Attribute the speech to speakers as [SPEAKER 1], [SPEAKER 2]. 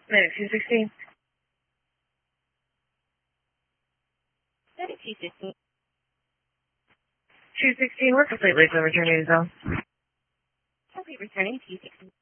[SPEAKER 1] Minute 216.
[SPEAKER 2] Minute 216.
[SPEAKER 1] 216, we're completely returning to zone.
[SPEAKER 2] Complete returning 216.